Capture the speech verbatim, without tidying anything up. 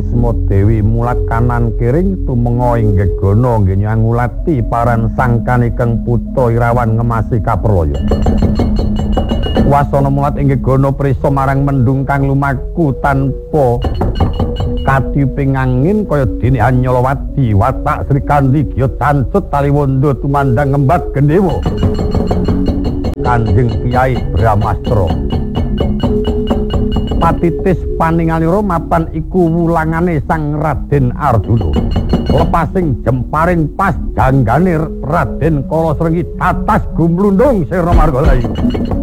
Asma Dewi mulat kanan kiring tumenga ing gegana nggih nyangulati paran sangkan ikeng putra Irawan ngemasi kapraya. Wasana mulat ing gegana prisa marang mendung kang lumaku tanpa katiping angin kaya dene Anyalawati watak Sri Kandi giya tancut taliwondo tumandang ngembat gendewa. Kanjeng Kyai Bramastra patitis paningalira mapan iku wulangane Sang Raden Arjuna. Lepasing jemparing pas janggane Raden Kalasrenggi tatas gumlundung sira margalayu.